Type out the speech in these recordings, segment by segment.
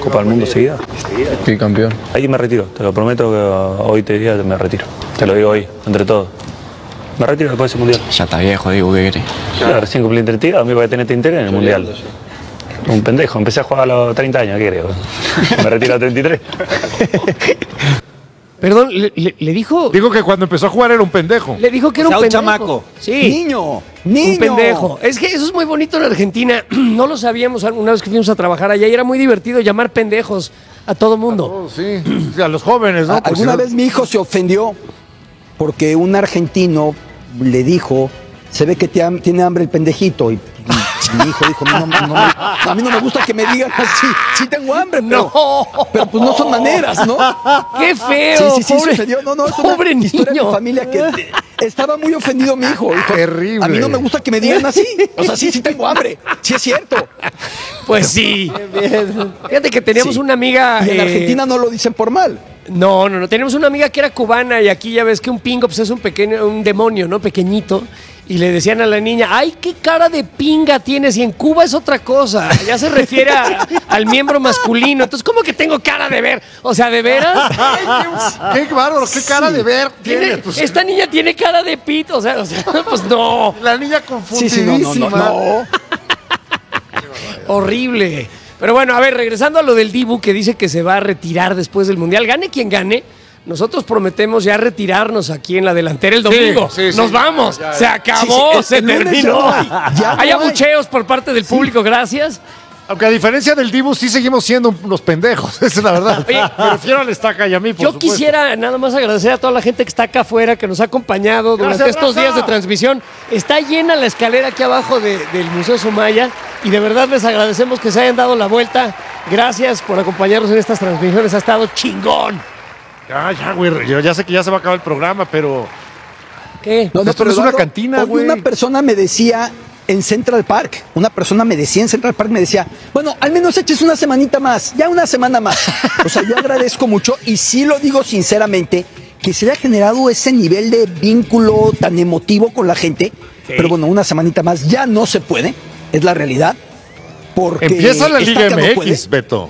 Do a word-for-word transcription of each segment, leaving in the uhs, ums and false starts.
Copa del Mundo seguida. Sí, campeón. Ahí me retiro, te lo prometo que hoy te diría que me retiro. Te lo digo hoy, entre todos. Me retiro después de ese mundial. Ya está viejo, digo, ¿qué querés? Claro, recién cumplí treinta y dos, a mí voy a tener interés en el mundial. Un pendejo, empecé a jugar a los treinta años, ¿qué creo? Me retiro a treinta y tres. Perdón, le, le, le dijo... Digo que cuando empezó a jugar era un pendejo. Le dijo que era un, o sea, un pendejo. chamaco. Sí. Niño, niño. Un pendejo. Es que eso es muy bonito en Argentina. No lo sabíamos una vez que fuimos a trabajar allá y era muy divertido llamar pendejos a todo mundo. Oh, sí, a los jóvenes, ¿no? A- Alguna si no... vez mi hijo se ofendió porque un argentino le dijo, se ve que te ham- tiene hambre el pendejito. Y mi hijo dijo, no, no, no, no, a mí no me gusta que me digan así, sí tengo hambre, pero, No. pero pues no son maneras, ¿no? ¡Qué feo! Sí, sí, sí, pobre, sucedió. No, no, es pobre una historia niño. de mi familia que te- estaba muy ofendido mi hijo. Dijo, Terrible. a mí no me gusta que me digan así. O sea, sí, sí tengo hambre. Sí es cierto. Pues sí. Fíjate que teníamos Sí. una amiga... Y en eh, Argentina no lo dicen por mal. No, no, no. Teníamos una amiga que era cubana y aquí ya ves que un pingo pues es un pequeño, un demonio, ¿no? Pequeñito. Y le decían a la niña, ¡ay, qué cara de pinga tienes! Y en Cuba es otra cosa. Ya se refiere a- al miembro masculino. Entonces, ¿cómo que tengo cara de ver? O sea, ¿de veras? Qué bárbaro, qué cara de ver tiene. Tiene- Pues, esta niña tiene cara de pito. O sea, o sea, pues no. la niña Sí, confundidísima. sí, no, no, no, no. Horrible. Pero bueno, a ver, regresando a lo del Dibu que dice que se va a retirar después del Mundial. Gane quien gane. Nosotros prometemos ya retirarnos aquí en la delantera el domingo. sí, sí. Nos vamos. Ya, ya. Se acabó, Sí, sí, el- se el lunes terminó. ya no hay, ya no Hay hay. abucheos por parte del público, gracias. Aunque a diferencia del Dibu, sí seguimos siendo unos pendejos. Esa es la verdad. Oye, Me refiero al Estaca y a mí, por Yo supuesto. quisiera nada más agradecer a toda la gente que está acá afuera, que nos ha acompañado durante Gracias, estos raza. días de transmisión. Está llena la escalera aquí abajo de- del Museo Sumaya y de verdad les agradecemos que se hayan dado la vuelta. Gracias por acompañarnos en estas transmisiones. Ha estado chingón. Ya, ya, güey. Yo ya sé que ya se va a acabar el programa, pero... ¿Qué? No, no, Esto pero no es una Eduardo, cantina, hoy güey. Una persona me decía en Central Park, una persona me decía en Central Park, me decía, bueno, al menos eches una semanita más, ya una semana más. O sea, yo agradezco mucho y sí lo digo sinceramente, que se haya generado ese nivel de vínculo tan emotivo con la gente. Sí. Pero bueno, una semanita más ya no se puede, es la realidad. Porque Empieza la Liga Estaca no M puede. X, Beto.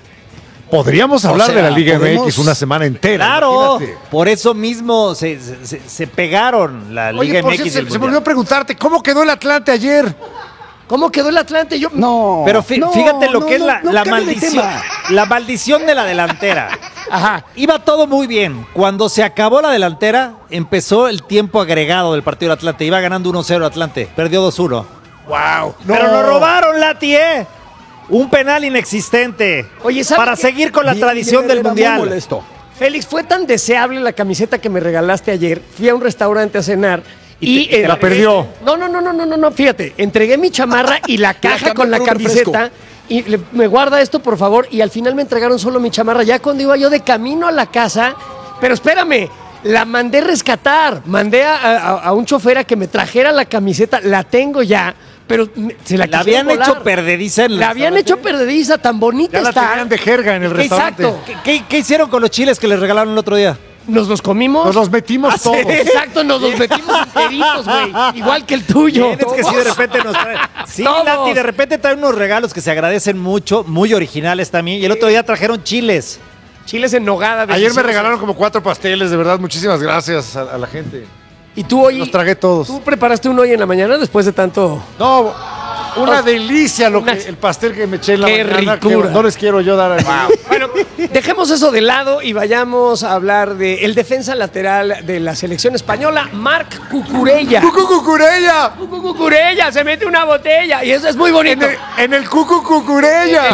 Podríamos hablar sea, de la Liga podemos- M X una semana entera. Claro, imagínate. por eso mismo se, se- se- se pegaron la Oye, Liga por M X. cierto, y el se, se me Mundial. olvidó preguntarte, ¿cómo quedó el Atlante ayer? ¿Cómo quedó el Atlante? Yo, No. Pero fí- no, fíjate lo no, que es no, la, no la cambie de maldición. tema. La maldición de la delantera. Ajá. Iba todo muy bien. Cuando se acabó la delantera, empezó el tiempo agregado del partido del Atlante. Iba ganando uno cero Atlante. Perdió dos uno. Wow. Pero lo robaron, Lati, ¿eh? Un penal inexistente. Oye, ¿sabe para qué? seguir con la Bien, tradición bien, del era muy Mundial. molesto. Félix, fue tan deseable la camiseta que me regalaste ayer. Fui a un restaurante a cenar y, Y te- y te la eh, perdió. No, no, no, no, no, no, no, fíjate. Entregué mi chamarra y la caja cambió con la por un refresco. camiseta. Y le- me guarda esto, por favor. Y al final me entregaron solo mi chamarra. Ya cuando iba yo de camino a la casa. Pero espérame, la mandé rescatar. Mandé a, a- a un chofer a que me trajera la camiseta. La tengo ya. Pero me- se la La quisieron habían volar. hecho perdediza en el La habían restaurante. hecho perdediza, tan bonita Ya la está. tenían de jerga en el restaurante. Exacto. ¿Qué, qué- qué hicieron con los chiles que les regalaron el otro día? Nos los comimos. Nos los metimos Ah, sí. todos. Exacto, nos los metimos enteritos, güey. Igual que el tuyo. Bien, es que sí, de repente nos trae. Sí, Todos. Lati, de repente traen unos regalos que se agradecen mucho, muy originales también. Y el otro día trajeron chiles. Chiles en nogada. Ayer me deliciosos. regalaron como cuatro pasteles, de verdad. Muchísimas gracias a, a la gente. Y tú hoy. Los tragué todos. ¿Tú preparaste uno hoy en la mañana después de tanto? No, una delicia lo Una- que, el pastel que me eché en la Qué mañana. que ricura. no les quiero yo dar a Bueno, dejemos eso de lado y vayamos a hablar de el defensa lateral de la selección española, Marc Cucurella. ¡Cucu Cucurella! Cucu Cucurella, se mete una botella y eso es muy En bonito. el, en el Cucu Cucurella.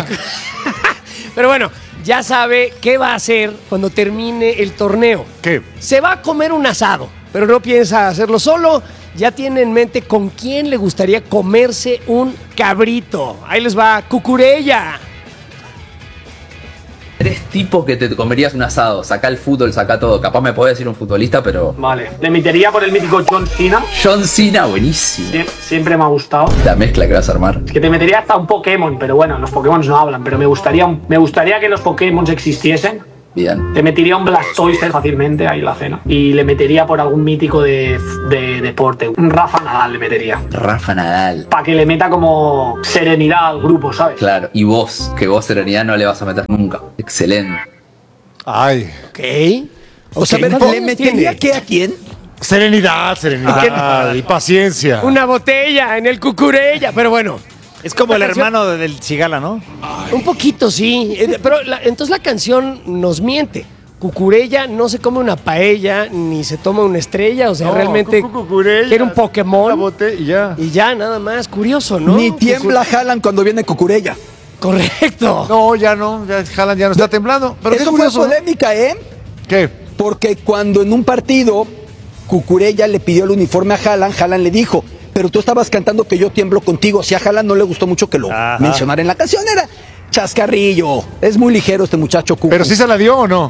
Pero bueno, ya sabe qué va a hacer cuando termine el torneo. ¿Qué? Se va a comer un asado, pero no piensa hacerlo solo. Ya tiene en mente con quién le gustaría comerse un cabrito. Ahí les va Cucurella. Tres tipos que te comerías un asado. Saca el fútbol, saca todo. Capaz me podés decir un futbolista, pero. Vale, le metería por el mítico John Cena. John Cena, buenísimo. Sie- Siempre me ha gustado. La mezcla que vas a armar. Es que te metería hasta un Pokémon, pero bueno, los Pokémon no hablan. Pero me gustaría, me gustaría que los Pokémon existiesen. Bien. Te metería un Blastoise fácilmente ahí en la cena. Y le metería por algún mítico de, de deporte. Un Rafa Nadal le metería. Rafa Nadal. Para que le meta como serenidad al grupo, ¿sabes? Claro. Y vos, que vos serenidad no le vas a meter nunca. Excelente. Ay. Ok. O sea, Ok, a ver, ¿cuántos ¿le años metería tiene? qué a quién? Serenidad, serenidad y paciencia. Una botella en el cucurella, pero bueno. Es como el Esta canción- hermano del Cigala, ¿no? Un poquito, sí. Eh, Pero la- entonces la canción nos miente. Cucurella no se come una paella ni se toma una estrella. O sea, No, realmente cu- cu- cucurella, quiere un Pokémon. una botella y ya. Y ya, nada más. Curioso, ¿no? Ni tiembla Haaland cuando viene Cucurella. Correcto. No, ya no, ya Haaland ya no está temblando. Pero qué Eso fue curioso, ¿no? polémica, ¿eh? ¿Qué? Porque cuando en un partido Cucurella le pidió el uniforme a Haaland, Haaland le dijo, pero tú estabas cantando que yo tiemblo contigo. Si a Haaland no le gustó mucho que lo Ajá. mencionara en la canción, era chascarrillo. Es muy ligero este muchacho Cucu. Pero sí se la dio o no.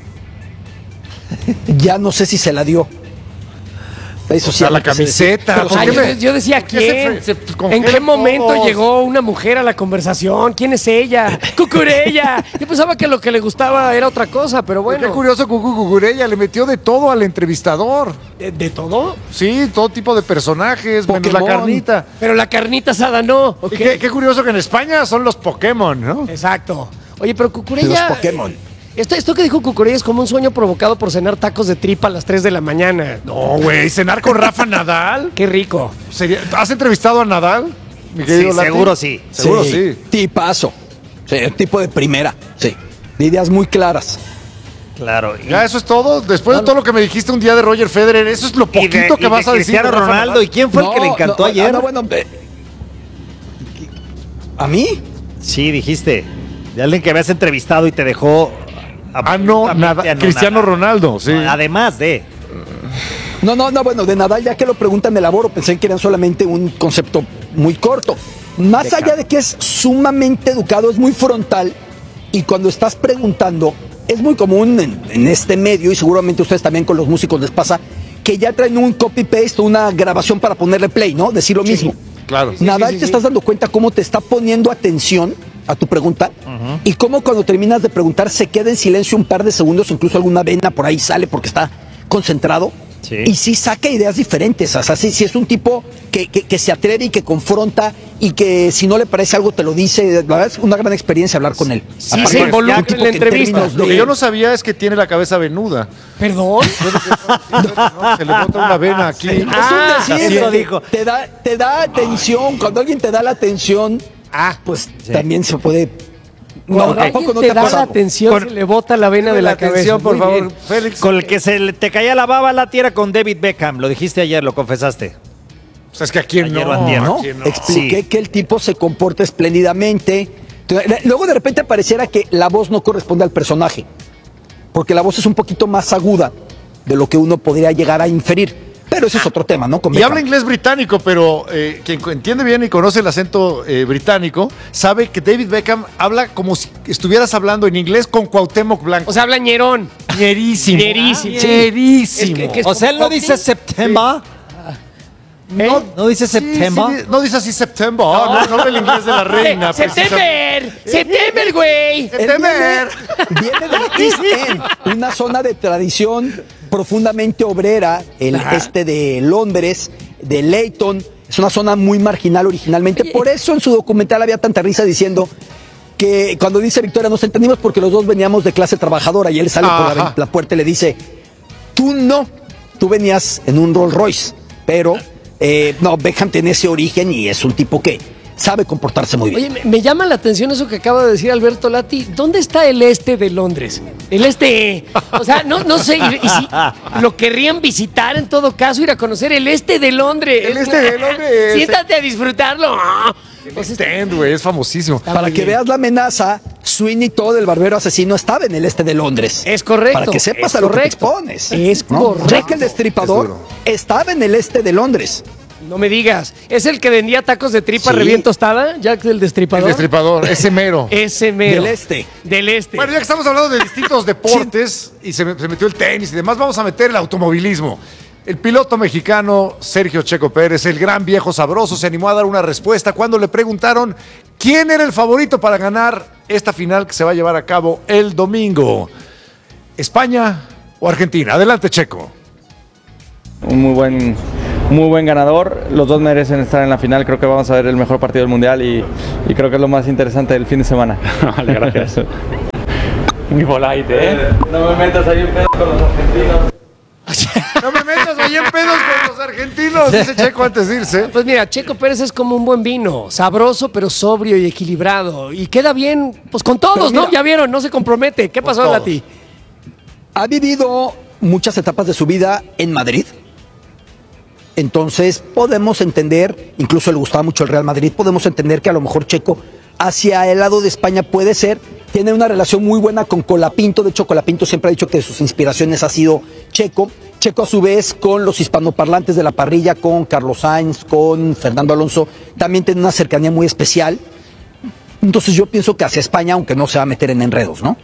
Ya no sé si se la dio. Eso sí. A la hay que se- camiseta. pero ¿por Ah, qué yo, me- yo decía, por qué se ¿quién? fre- se ¿En congelan qué momento todos? llegó una mujer a la conversación? ¿Quién es ella? Cucurella. Yo pensaba que lo que le gustaba era otra cosa, pero Qué bueno. curioso, Cucu Cucurella le metió de todo al entrevistador. ¿De, de todo? Sí, todo tipo de personajes, menos la Pokémon. carnita. Pero la carnita asada no. Y ¿ok? qué, qué curioso que en España son los Pokémon, ¿no? Exacto. Oye, pero Cucurella. Los Pokémon. Esto, esto que dijo Cucurella es como un sueño provocado por cenar tacos de tripa a las tres de la mañana. No, güey, cenar con Rafa Nadal. Qué rico. Sería- ¿Has entrevistado a Nadal? Mi querido Sí, Lati? seguro sí. Seguro sí. Tipazo. Sí, tipo de primera. Sí. De ideas muy claras. Claro. Y, Ya, eso es todo. Después de todo lo que me dijiste un día de Roger Federer, eso es lo y de- poquito que y de vas a decir. Cristiano de Rafa Ronaldo. Nadal. ¿Y quién fue el que le No, encantó no, ayer? ah, no, bueno, eh, ¿a mí? Sí, dijiste. De alguien que habías entrevistado y te dejó. Ah, no, absolutamente nada. anonadado. Cristiano Ronaldo, sí. Además de. No, no, no, bueno, de Nadal, ya que lo preguntan, elaboro, pensé que eran solamente un concepto muy corto. Más De allá campo. de que es sumamente educado, es muy frontal, y cuando estás preguntando, es muy común en, en este medio, y seguramente ustedes también con los músicos les pasa, que ya traen un copy-paste, una grabación para ponerle play, ¿no? Decir lo mismo. Claro. Nadal, te estás dando cuenta cómo te está poniendo atención a tu pregunta y cómo cuando terminas de preguntar se queda en silencio un par de segundos, incluso alguna vena por ahí sale porque está concentrado. Sí. Y sí saca ideas diferentes. O sea, sí, sí es un tipo que, que, que se atreve y que confronta y que si no le parece algo te lo dice. La verdad es una gran experiencia hablar con él. Sí, Aparte, se es un involucra tipo en la que entrevista. términos Lo de- que yo no sabía es que tiene la cabeza venuda. ¿Perdón? ¿No? Se le bota una vena aquí. Es un Ah, decir, eso te- dijo. Te da, te da atención. Cuando alguien te da la atención, Ah, pues también se puede. No, cuando tampoco alguien no te te ha da la pasado. atención, Con- se le bota la vena de la, cabeza. atención, por Muy favor, bien. Félix. Con el que se le- te caía la baba la tierra con David Beckham. Lo dijiste ayer, lo confesaste. O sea, es que aquí Ayer no. o antier, ¿no? aquí no. Expliqué Sí. que el tipo se comporta espléndidamente. Luego de repente pareciera que la voz no corresponde al personaje, porque la voz es un poquito más aguda de lo que uno podría llegar a inferir. Pero ese es otro tema, ¿no? Con Y Beckham. habla inglés británico, pero eh, quien entiende bien y conoce el acento eh, británico sabe que David Beckham habla como si estuvieras hablando en inglés con Cuauhtémoc Blanco. O sea, habla ñerón. ñerísimo. ñerísimo. Sí. ñerísimo. Es que- que es O sea, él no como dice Hawking. September. No, ¿No dice sí, September? sí, no dice así September. No, no, habla el inglés de la reina. ¡September! ¡September, güey! Él September. Viene, viene del East End, una zona de tradición profundamente obrera, el este de Londres, de Leyton. Es una zona muy marginal originalmente. Por eso en su documental había tanta risa diciendo que cuando dice Victoria nos entendimos porque los dos veníamos de clase trabajadora y él sale por la, Ajá. la puerta y le dice, tú no, tú venías en un Rolls Royce, pero eh, no, Beckham tiene ese origen y es un tipo que sabe comportarse muy bien. Oye, me, me llama la atención eso que acaba de decir Alberto Lati. ¿Dónde está el este de Londres? El este. O sea, no, no sé. Y, y si lo querrían visitar en todo caso, ir a conocer el este de Londres. El este de Londres. Siéntate a disfrutarlo. El East End, güey, es famosísimo. Para que veas la amenaza, Sweeney Todd, el barbero asesino, estaba en el este de Londres. Es correcto. Para que sepas es a lo que te correcto. expones. Es ¿no? correcto. Jack el Destripador estaba en el este de Londres. No me digas. ¿Es el que vendía tacos de tripa Sí. recién tostada? Jack el El Destripador. destripador, ese mero. Ese mero. Del este. Del este. Bueno, ya que estamos hablando de distintos deportes y se, se metió el tenis y demás, vamos a meter el automovilismo. El piloto mexicano Sergio Checo Pérez, el gran viejo sabroso, se animó a dar una respuesta cuando le preguntaron quién era el favorito para ganar esta final que se va a llevar a cabo el domingo. ¿España o Argentina? Adelante, Checo. Un muy buen, muy buen ganador. Los dos merecen estar en la final. Creo que vamos a ver el mejor partido del Mundial y, y creo que es lo más interesante del fin de semana. Vale, gracias. Muy polite, ¿eh? No me metas ahí en pedos con los argentinos. No me metas ahí en pedos con los argentinos, dice Checo antes de irse. Pues mira, Checo Pérez es como un buen vino, sabroso pero sobrio y equilibrado. Y queda bien, pues con todos, Mira, ¿no? Ya vieron, no se compromete. ¿Qué pasó, todos. Lati? Ha vivido muchas etapas de su vida en Madrid. Entonces podemos entender, incluso le gustaba mucho el Real Madrid, podemos entender que a lo mejor Checo hacia el lado de España puede ser. Tiene una relación muy buena con Colapinto. De hecho, Colapinto siempre ha dicho que de sus inspiraciones ha sido Checo. Checo, a su vez, con los hispanoparlantes de la parrilla, con Carlos Sainz, con Fernando Alonso, también tiene una cercanía muy especial. Entonces yo pienso que hacia España, aunque no se va a meter en enredos, ¿no?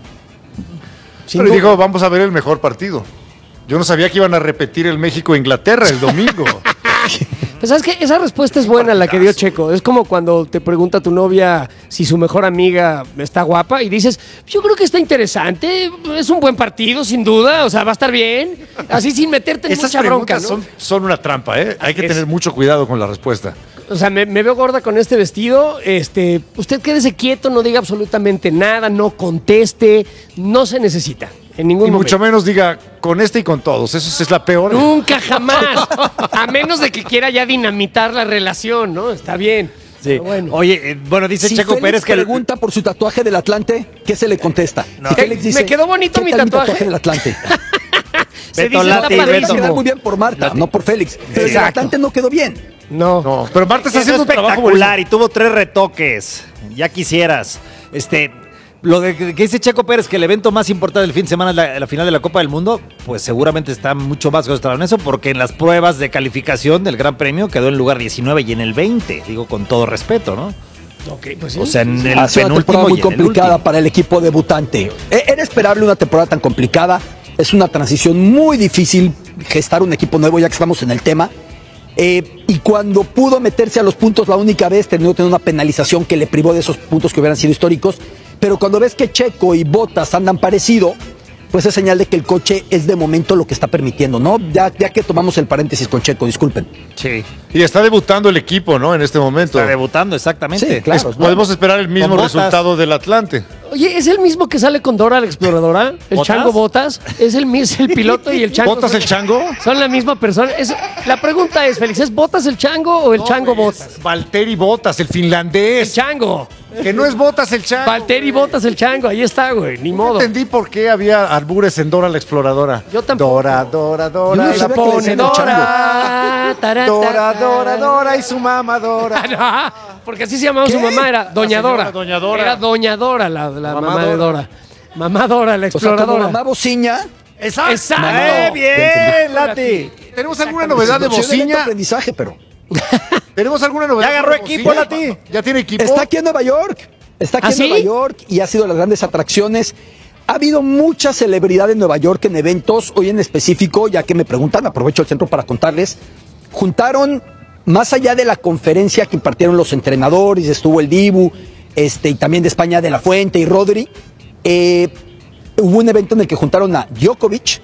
Sin Pero duda. dijo, vamos a ver el mejor partido. Yo no sabía que iban a repetir el México-Inglaterra el domingo. Pues sabes que esa respuesta es buena la que dio Checo. Es como cuando te pregunta tu novia si su mejor amiga está guapa y dices, yo creo que está interesante, es un buen partido sin duda, o sea, va a estar bien, así sin meterte en Esas mucha bronca, preguntas ¿no? son, son una trampa, ¿eh? Hay que Es- tener mucho cuidado con la respuesta. O sea, me, me veo gorda con este vestido, este, usted quédese quieto, no diga absolutamente nada, no conteste, no se necesita en ningún Y momento. mucho menos diga con este y con todos. Eso es la peor. Nunca jamás, a menos de que quiera ya dinamitar la relación, ¿no? Está bien. Sí. Pero bueno. Oye, eh, bueno, dice Si Checo Félix Pérez que el- pregunta por su tatuaje del Atlante, ¿qué se le contesta? No. Si Félix Me quedó bonito ¿qué mi tal tatuaje? del Atlante? Se Beto dice, Lati, está Va a Beto. quedar muy bien por Marta, no por Félix. Pero el Exacto. Atlante no quedó bien. No. No, pero Marta está Quedó haciendo un trabajo espectacular y tuvo tres retoques. Ya quisieras. Este, lo de que dice Checo Pérez que el evento más importante del fin de semana es la, la final de la Copa del Mundo, pues seguramente está mucho más concentrado en eso, porque en las pruebas de calificación del Gran Premio quedó en el lugar diecinueve y en el veinte, digo con todo respeto, ¿no? Ok, pues sí. O sea, en el Ha sido una penúltimo temporada y muy en el complicada último. para el equipo debutante. E- Era esperable una temporada tan complicada. Es una transición muy difícil gestar un equipo nuevo, ya que estamos en el tema. Eh, y cuando pudo meterse a los puntos la única vez, terminó teniendo una penalización que le privó de esos puntos que hubieran sido históricos. Pero cuando ves que Checo y Bottas andan parecido, pues es señal de que el coche es de momento lo que está permitiendo, ¿no? Ya, ya que tomamos el paréntesis con Checo, disculpen. Sí, Y está debutando el equipo, ¿no? En este momento. está debutando, exactamente. Sí, claro. Es- podemos esperar el mismo Con Botas. resultado del Atlante. Oye, ¿es el mismo que sale con Dora la Exploradora? ¿El ¿Botas? Chango Botas? ¿Es el, mi- es el piloto y el Chango? ¿Botas son- el chango? ¿Son la misma persona? Es- la pregunta es, Félix, ¿es Botas el Chango o el Chango Botas? Valtteri Botas, el El finlandés. Chango. Que no es Botas el chango. Valtteri Botas el Chango, ahí está, güey, ni No modo. entendí por qué había albures en Dora la Exploradora. Yo tampoco. Dora, Dora, Yo Dora. no La sabía que le pone decían el Dora. tará, Dora, tará. Dora, Dora y su mamá Dora. Ah, no, porque así se llamaba su mamá, era Doña La señora Dora. Doña Dora. Era Doña Dora, la, la mamá, Mamá de Dora. Dora. Mamá Dora, la O sea, como exploradora. mamá bociña. Exacto. Exacto. ¡Eh, bien, Lati! ¿Tenemos alguna novedad de Excelente bociña? aprendizaje, pero. ¿Tenemos alguna novedad? Ya agarró de equipo, bociña? Lati. ¿Ya tiene equipo? Está aquí en Nueva York. Está aquí ¿Ah, en sí? Nueva York y ha sido de las grandes atracciones. Ha habido mucha celebridad en Nueva York en eventos. Hoy en específico, ya que me preguntan, aprovecho el centro para contarles. Juntaron, más allá de la conferencia que impartieron los entrenadores, estuvo el Dibu, este, y también de España de la Fuente y Rodri. Eh, hubo un evento en el que juntaron a Djokovic,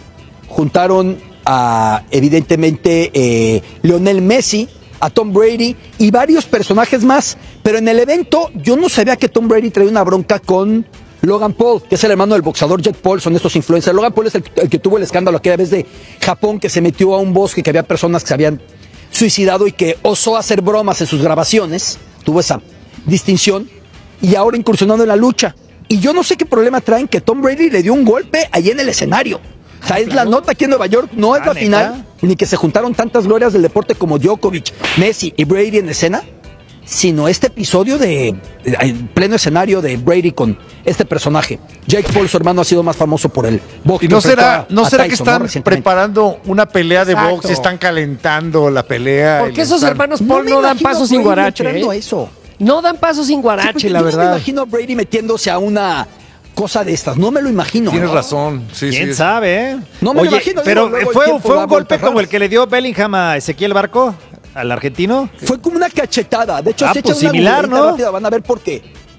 juntaron a, evidentemente, eh, Lionel Messi, a Tom Brady y varios personajes más. Pero en el evento yo no sabía que Tom Brady traía una bronca con Logan Paul, que es el hermano del boxeador Jake Paul, son estos influencers. Logan Paul es el, el que tuvo el escándalo aquella vez de Japón, que se metió a un bosque, que había personas que se habían suicidado y que osó hacer bromas en sus grabaciones, tuvo esa distinción, y ahora incursionando en la lucha. Y yo no sé qué problema traen que Tom Brady le dio un golpe ahí en el escenario. O sea, es la nota aquí en Nueva York, no es Ah, la ¿neta? final, ni que se juntaron tantas glorias del deporte como Djokovic, Messi y Brady en escena, sino este episodio de, de- en pleno escenario de Brady con este personaje. Jake Paul, su hermano, ha sido más famoso por el box. ¿Y no que será, enfrentó a- no a será que Tyson, ¿no? están Recientemente. preparando una pelea de Exacto. box y están calentando la pelea? ¿Por y qué le esos están- hermanos No Paul me no, dan imagino a paso sin Brady guarache? entrando a ¿eh? eso. No dan paso sin Sí, guarache, porque la yo no me verdad. imagino a Brady metiéndose a una cosa de estas, no me lo imagino. Tienes ¿no? razón. Sí, ¿Quién sí. No sabe, eh? me lo Oye, imagino, pero digo, luego el fue, tiempo fue da un golpe vueltas como el raras. que le dio Bellingham a Ezequiel Barco, al argentino. Fue como una cachetada. De hecho, Ah, se pues echa una similar, goleadita ¿no? rápida, van a ver por qué.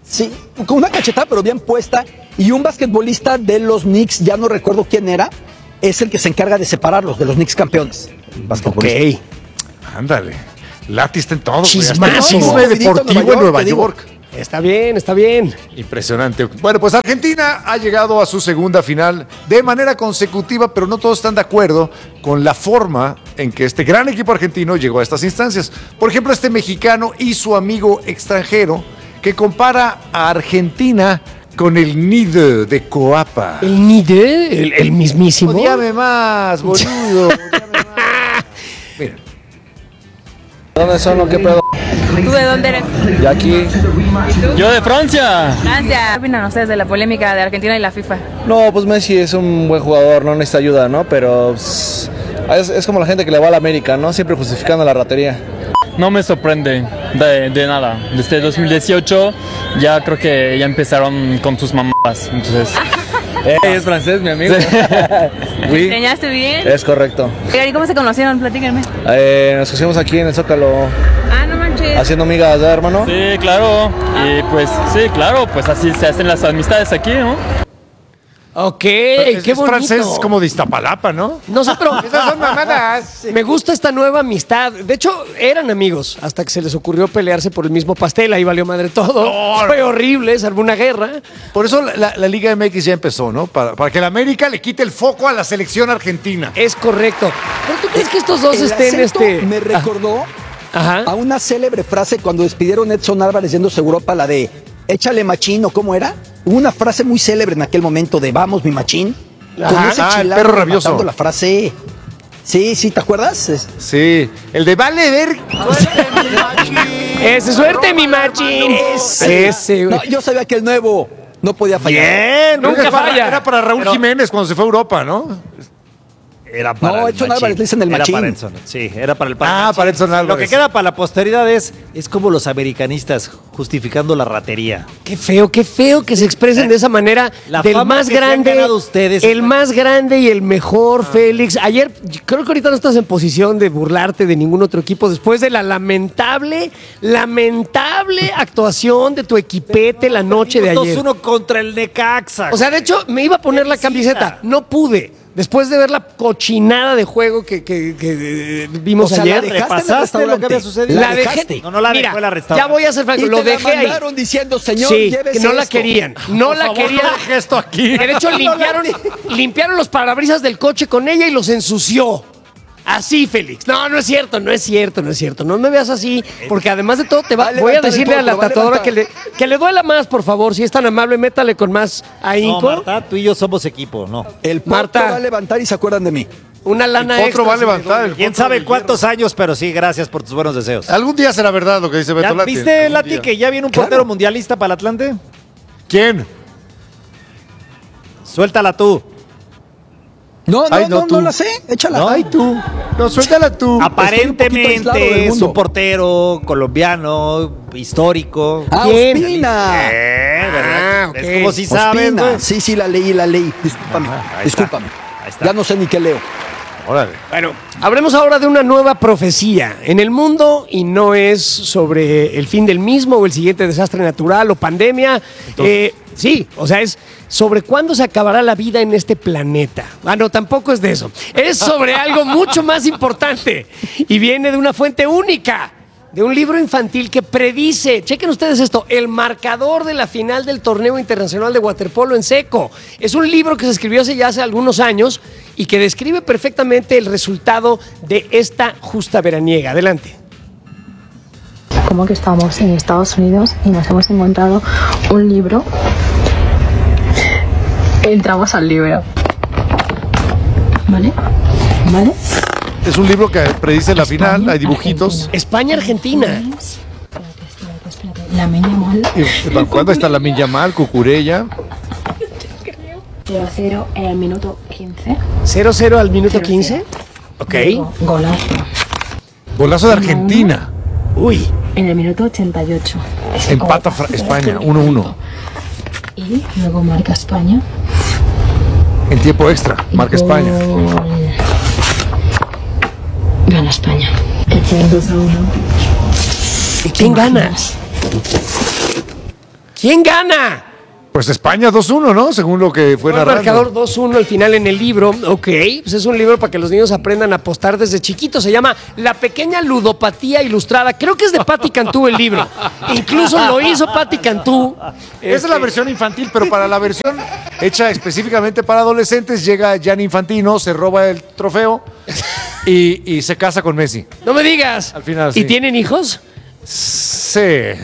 Sí, con una cachetada pero bien puesta. Y un basquetbolista de los Knicks, ya no recuerdo quién era, es el que se encarga de separarlos de los Knicks campeones. Ok. Ándale. Lati está en todo. güey. Chismazo. Hasta el chisme deportivo en Nueva York. Está bien, está bien. Impresionante. Bueno, pues Argentina ha llegado a su segunda final de manera consecutiva, pero no todos están de acuerdo con la forma en que este gran equipo argentino llegó a estas instancias. Por ejemplo, este mexicano y su amigo extranjero que compara a Argentina con el Nido de Coapa. ¿El Nide? ¿El, el mismísimo? Odiame más, boludo. Odiame más. Mira. ¿Dónde son o qué pedo? ¿Tú de dónde eres? De aquí. Yo de Francia. Francia. ¿Qué opinan ustedes de la polémica de Argentina y la FIFA? No, pues Messi es un buen jugador, no necesita ayuda, ¿no? Pero es, es, es como la gente que le va a la América, ¿no? Siempre justificando la ratería. No me sorprende de, de nada. Desde dos mil dieciocho ya creo que ya empezaron con tus mamadas. Entonces, eh, es francés, mi amigo. Sí. Oui. ¿Enseñaste bien? Es correcto. Oigan, ¿y cómo se conocieron? Platíquenme. Eh, nos conocimos aquí en el Zócalo. Ah, no manches. Haciendo migas, ¿verdad, hermano? Sí, claro. Y pues, sí, claro, pues así se hacen las amistades aquí, ¿no? Ok, Es, qué es bonito. francés como de Iztapalapa, ¿no? No sé, pero Esas son mamadas. me gusta esta nueva amistad. De hecho, eran amigos hasta que se les ocurrió pelearse por el mismo pastel. Ahí valió madre todo. No, Fue no. horrible, se armó una guerra. Por eso la, la- la Liga M X ya empezó, ¿no? Para, para que la América le quite el foco a la selección argentina. Es correcto. ¿Pero tú crees que estos dos El estén acento este? me recordó Ajá. a una célebre frase cuando despidieron a Edson Álvarez yéndose a Europa, la de échale machín, ¿o cómo era? Hubo una frase muy célebre en aquel momento de vamos, mi machín. Con Ajá. ese Ah, el chilango perro rabioso. rematando la frase. Sí, sí, ¿te acuerdas? Es- Sí, el de vale ver. Ese, suerte, mi machín. Ese. Ese, güey. No, yo sabía que el nuevo no podía fallar. Bien, Nunca nunca falla. falla. Era para Raúl Pero- Jiménez cuando se fue a Europa, ¿no? Era para No, el Edson machín. Álvarez le dicen el Era machín. para Edson, sí, era para el Ah, machín. para Edson Álvarez. Lo que queda para la posteridad es, es como los americanistas justificando la ratería. Qué feo, qué feo que se expresen de esa manera. La del fama más que se han grande, ganado ustedes. el más grande y el mejor, Félix. Ayer, creo que ahorita no estás en posición de burlarte de ningún otro equipo después de la lamentable, lamentable actuación de tu equipete la noche de ayer. dos uno contra el Necaxa. O sea, de hecho, me iba a poner la camiseta. No pude. Después de ver la cochinada de juego que, que- que, eh, vimos O sea, ayer. la dejaste en el ¿repasaste lo que restaurante? había sucedido? La La dejé. dejaste. No, no la Mira, dejó en la restaurante. ya voy a ser franco. Y Lo te la dejé ahí. mandaron diciendo, señor, Sí, llévese que no la esto. querían. No la querían. no deje esto aquí. Que de hecho limpiaron, limpiaron los parabrisas del coche con ella y los ensució. Así, Félix. No, no es cierto, no es cierto, no es cierto. No me veas así, porque además de todo te va, Va a voy a levantar el decirle a la potro, va a tatuadora que levantar. le, que le duela más, por favor. Si es tan amable, métale con más No, ahínco. Marta, tú y yo somos equipo, no. El Marta. Marta va a levantar y se acuerdan de mí. Una lana Otro extra. va a si le levantar. duele. el ¿Quién potro sabe del cuántos años? Pero sí, gracias por tus buenos deseos. hierro. Algún día será verdad lo que dice Beto ¿Ya Lati. ¿Viste, Algún Lati, día. que ya viene un Claro. portero mundialista para el Atlante? ¿Quién? Suéltala tú. No, no, Ay, no, no, tú. no la sé. Échala. ¿No? Ay, tú. No, suéltala tú. Aparentemente aislado del es mundo. un portero colombiano, histórico. Ah, ¿Quién? Ospina. Eh, ¿verdad? Ah, ok. Es como si sabes, Ospina. güey. Sí, sí, la leí, la leí. Discúlpame. Ajá, ahí está. Discúlpame. Ahí está. Ya no sé ni qué leo. Órale. Bueno, hablemos ahora de una nueva profecía en el mundo y no es sobre el fin del mismo o el siguiente desastre natural o pandemia. Eh, sí, o sea, es sobre cuándo se acabará la vida en este planeta. Ah, no, tampoco es de eso. Es sobre algo mucho más importante y viene de una fuente única. De un libro infantil que predice, chequen ustedes esto, el marcador de la final del torneo internacional de waterpolo en seco. Es un libro que se escribió hace ya hace algunos años y que describe perfectamente el resultado de esta justa veraniega. Adelante. Como que estamos en Estados Unidos y nos hemos encontrado un libro. Entramos al libro. ¿Vale? ¿Vale? Es un libro que predice la final, hay dibujitos. España-Argentina. Espérate, espérate, espérate. La meña mal. ¿Y ¿Cuándo está la Yamal, Cucurella? cero a cero en el minuto quince. cero cero al minuto Cero, quince. Ok. Luego, golazo. Golazo de Argentina. Uy. En el minuto ochenta y ocho. Empata Fra- España, uno uno. Y luego marca España. En tiempo extra, marca España. Gol. Gana España. dos a uno. ¿Y quién gana? ¿Quién gana? Pues España dos uno, ¿no? Según lo que fue El narrando. marcador dos uno al final en el libro. Ok, pues es un libro para que los niños aprendan a apostar desde chiquitos. Se llama La pequeña ludopatía ilustrada. Creo que es de Patti Cantú el libro. Incluso lo hizo Patti Cantú. Esa es la versión infantil, pero para la versión hecha específicamente para adolescentes, llega Gianni Infantino, se roba el trofeo y, y se casa con Messi. No me digas. Al final, ¿Y sí. tienen hijos? Sí.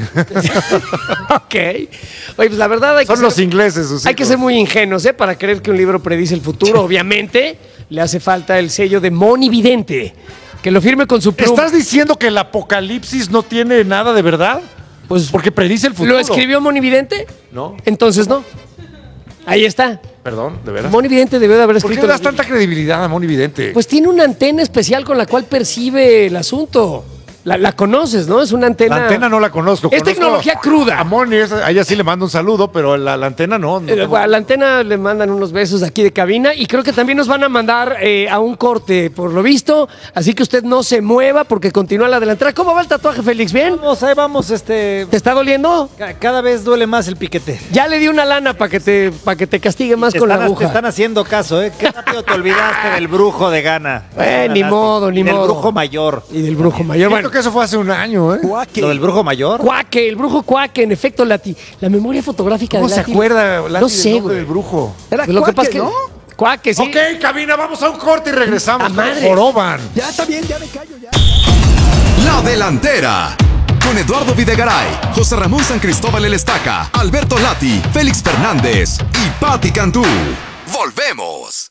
Ok. Oye, pues la verdad hay que Son ser, los ingleses, sus hay que hijos. ser muy ingenuos, ¿eh? Para creer que un libro predice el futuro. Obviamente, le hace falta el sello de monividente. Que lo firme con su pluma. ¿Estás diciendo que el apocalipsis no tiene nada de verdad? Pues porque predice el futuro. ¿Lo escribió monividente? No. Entonces no. Ahí está. Perdón, de veras. Monividente debió de haber ¿Por qué escrito. le das tanta credibilidad a Monividente? Pues tiene una antena especial con la cual percibe el asunto. La, la conoces, ¿no? Es una antena. La antena no la conozco. Es Conozco tecnología cruda. A Moni, esa- a ella sí le mando un saludo, pero la, la antena no. no Eh, tengo- A la antena le mandan unos besos de aquí de cabina y creo que también nos van a mandar eh, a un corte, por lo visto. Así que usted no se mueva porque continúa la delantera. ¿Cómo va el tatuaje, Félix? ¿Bien? Vamos, ahí vamos, este. ¿Te está doliendo? ca- Cada vez duele más el piquete. Ya le di una lana para que te para que te castigue más Te con están, la aguja. te están haciendo caso, ¿eh? Qué rápido te olvidaste del brujo de Gana. Eh, ni modo, ni Y del modo. brujo mayor. Y del brujo mayor. Siento Bueno, que eso fue hace un año, ¿eh? ¿Lo del brujo mayor? Cuaque, el brujo Cuaque, en efecto, Lati. La memoria fotográfica ¿Cómo de se Lati. acuerda Lati, No del sé, nombre güey. del brujo? Era Pues lo que pasa Cuaque, es que. ¿no? Cuaque, sí. Ok, cabina, vamos a un corte y regresamos. A madre. Joroban. Ya está bien, ya me callo, ya. La delantera. Con Eduardo Videgaray, José Ramón San Cristóbal El Estaca, Alberto Lati, Félix Fernández y Patti Cantú. Volvemos.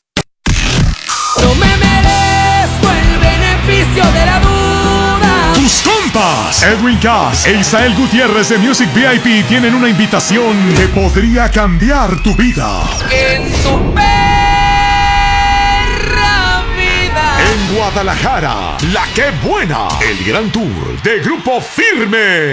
No me merezco el beneficio de la duda. Tus compas, Edwin Cass e Isael Gutiérrez de Music V I P tienen una invitación que podría cambiar tu vida. En tu perra vida. En Guadalajara, La Que Buena, el gran tour de Grupo Firme.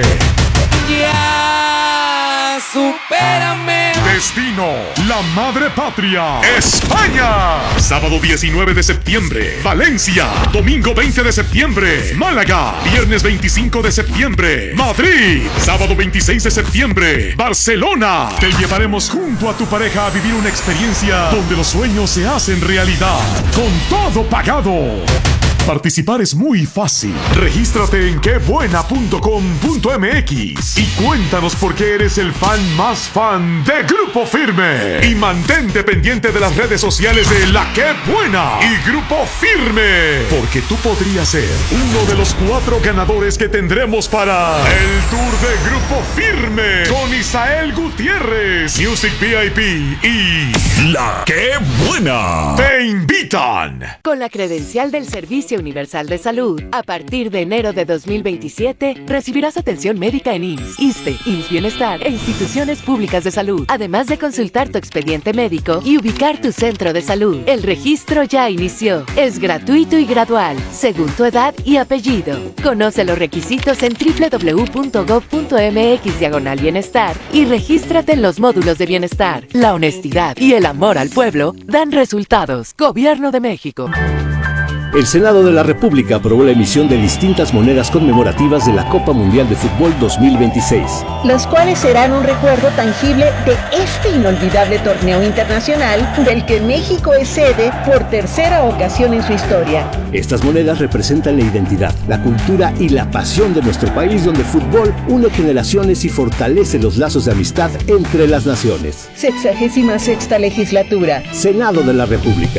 Ya, supérame. Destino, la madre patria, España. Sábado diecinueve de septiembre, Valencia. Domingo veinte de septiembre, Málaga. Viernes veinticinco de septiembre, Madrid. Sábado veintiséis de septiembre, Barcelona. Te llevaremos junto a tu pareja a vivir una experiencia donde los sueños se hacen realidad. Con todo pagado. Participar es muy fácil. Regístrate en quebuena punto com punto m x y cuéntanos por qué eres el fan más fan de Grupo Firme. Y mantente pendiente de las redes sociales de La Que Buena y Grupo Firme, porque tú podrías ser uno de los cuatro ganadores que tendremos para el tour de Grupo Firme con Isael Gutiérrez, Music V I P y La Que Buena. Te invitan. Con la credencial del Servicio Universal de Salud, a partir de enero de dos mil veintisiete, recibirás atención médica en I M S S, ISSSTE, I M S S Bienestar e instituciones públicas de salud, además de consultar tu expediente médico y ubicar tu centro de salud. El registro ya inició. Es gratuito y gradual, según tu edad y apellido. Conoce los requisitos en doble u doble u doble u punto gob punto m x diagonal bienestar y regístrate en los módulos de bienestar. La honestidad y el amor al pueblo dan resultados. Gobierno de México. El Senado de la República aprobó la emisión de distintas monedas conmemorativas de la Copa Mundial de Fútbol dos mil veintiséis. Los cuales serán un recuerdo tangible de este inolvidable torneo internacional del que México es sede por tercera ocasión en su historia. Estas monedas representan la identidad, la cultura y la pasión de nuestro país, donde el fútbol une generaciones y fortalece los lazos de amistad entre las naciones. Sexagésima sexta legislatura. Senado de la República.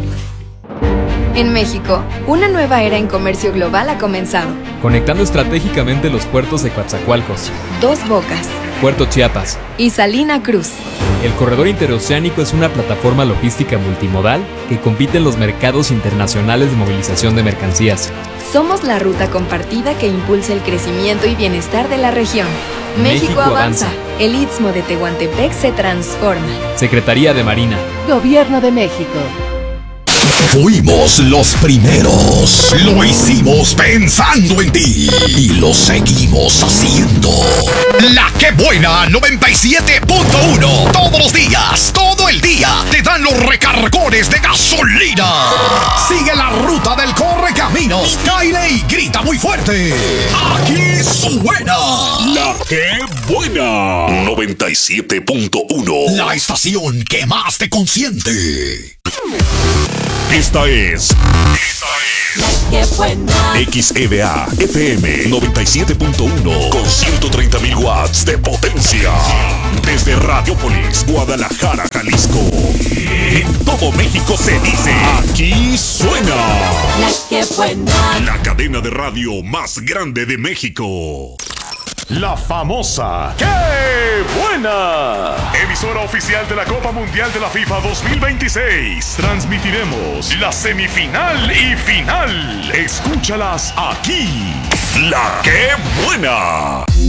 En México, una nueva era en comercio global ha comenzado. Conectando estratégicamente los puertos de Coatzacoalcos, Dos Bocas Puerto Chiapas y Salina Cruz. El corredor interoceánico es una plataforma logística multimodal que compite en los mercados internacionales de movilización de mercancías. Somos la ruta compartida que impulsa el crecimiento y bienestar de la región. México, México avanza. avanza. El Istmo de Tehuantepec se transforma. Secretaría de Marina. Gobierno de México. Fuimos los primeros. Lo hicimos pensando en ti. Y lo seguimos haciendo. La Que Buena noventa y siete punto uno. Todos los días, todo el día, te dan los recargones de gasolina. Sigue la ruta del Correcaminos, Kyle y Gris. grita muy fuerte. Aquí suena La Que Buena. noventa y siete punto uno. La estación que más te consiente. Esta es... Esta es... ¡Qué buena! X E V A F M noventa y siete punto uno con ciento treinta mil watts de potencia. Desde Radiopolis, Guadalajara, Jalisco. En todo México se dice: aquí suena La Que Buena. la cadena de radio más grande de México. La famosa ¡Qué buena! Emisora oficial de la Copa Mundial de la FIFA dos mil veintiséis. Transmitiremos la semifinal y final. Escúchalas aquí. La Qué Buena.